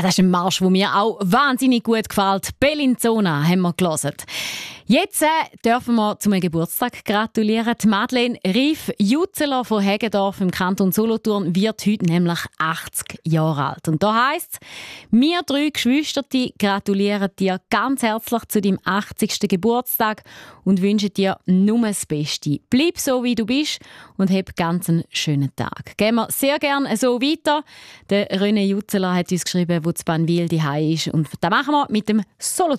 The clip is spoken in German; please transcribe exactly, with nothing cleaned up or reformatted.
Ah, das ist ein Marsch, der mir auch wahnsinnig gut gefällt. Bellinzona haben wir gelesen. Jetzt äh, dürfen wir zum Geburtstag gratulieren. Die Madeleine Rief-Jutzeler von Heggendorf im Kanton Solothurn wird heute nämlich achtzig Jahre alt. Und da heisst es, wir drei Geschwister gratulieren dir ganz herzlich zu deinem achtzigsten Geburtstag und wünschen dir nur das Beste. Bleib so, wie du bist und hab ganz einen schönen Tag. Gehen wir sehr gerne so weiter. Der René Jutzeler hat uns geschrieben, wo zu Bannwil daheim ist. Und das machen wir mit dem Solothurn.